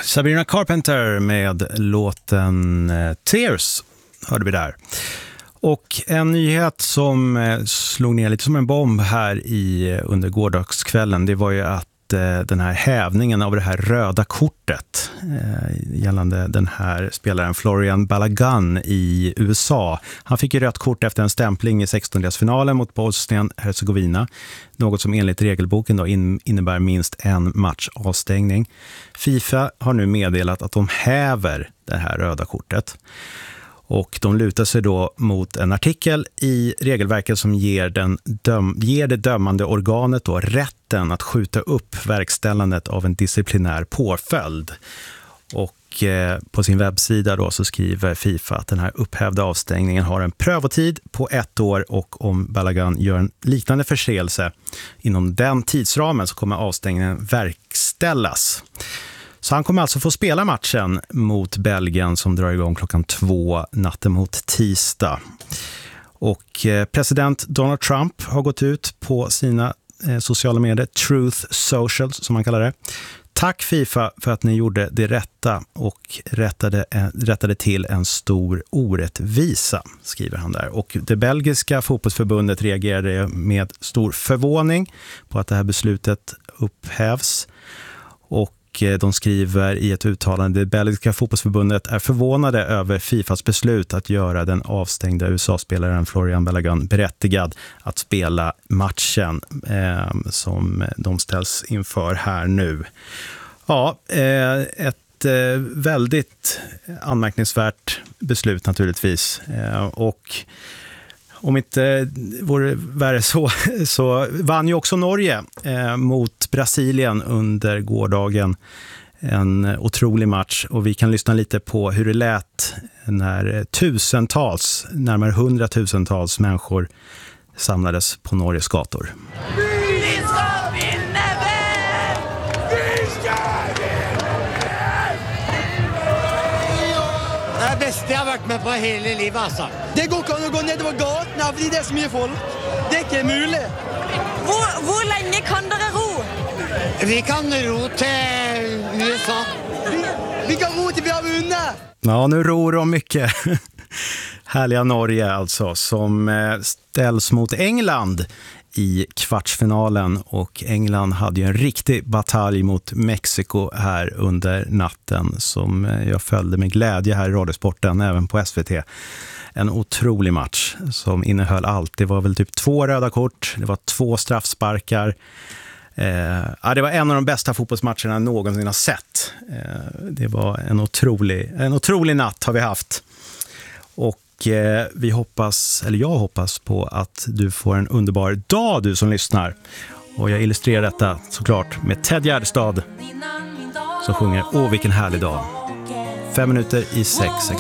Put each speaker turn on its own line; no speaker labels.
Sabrina Carpenter med låten Tears hörde vi där. Och en nyhet som slog ner lite som en bomb här under gårdagskvällen, det var ju att den här hävningen av det här röda kortet gällande den här spelaren Florian Balogun i USA. Han fick ju rött kort efter en stämpling i 16-delsfinalen mot Bosnien-Herzegovina. Något som enligt regelboken då innebär minst en match avstängning. FIFA har nu meddelat att de häver det här röda kortet. Och de lutar sig då mot en artikel i regelverket som ger det dömande organet då rätten att skjuta upp verkställandet av en disciplinär påföljd. Och på sin webbsida då så skriver FIFA att den här upphävda avstängningen har en prövotid på 1 år, och om Balogun gör en liknande förseelse inom den tidsramen så kommer avstängningen verkställas. Så han kommer alltså få spela matchen mot Belgien som drar igång 2:00 natten mot tisdag. Och president Donald Trump har gått ut på sina sociala medier, Truth Social som man kallar det. Tack FIFA för att ni gjorde det rätta och rättade till en stor orättvisa, skriver han där. Och det belgiska fotbollsförbundet reagerade med stor förvåning på att det här beslutet upphävs. Och de skriver i ett uttalande: det belgiska fotbollsförbundet är förvånade över FIFAs beslut att göra den avstängda USA-spelaren Florian Balogun berättigad att spela matchen som de ställs inför här nu. Ja, ett väldigt anmärkningsvärt beslut naturligtvis. Och om inte vore värre så vann ju också Norge mot Brasilien under gårdagen. En otrolig match, och vi kan lyssna lite på hur det lät när närmare 100,000-tals människor samlades på Norges gator.
Vi ska vinna väl! Vi ska vinna väl! Det är det bästa jag har varit med på hela livet, alltså.
Det går inte att gå ner över gatorna för det är så mycket folk. Det är inte möjligt.
Hvor länge kan dere ro?
Vi kan ro till USA.
Vi kan ro till vi har vunnit.
Ja, nu ror de mycket. Härliga Norge alltså, som ställs mot England i kvartsfinalen, och England hade ju en riktig batalj mot Mexiko här under natten som jag följde med glädje här i Radiosporten, även på SVT. En otrolig match som innehöll allt. Det var väl typ 2 röda kort, det var 2 straffsparkar. Det var en av de bästa fotbollsmatcherna jag någonsin har sett. Det var en otrolig natt har vi haft. Och jag hoppas på att du får en underbar dag, du som lyssnar. Och jag illustrerar detta såklart med Ted Gärdestad som sjunger Åh vilken härlig dag. 5 minuter i 6 är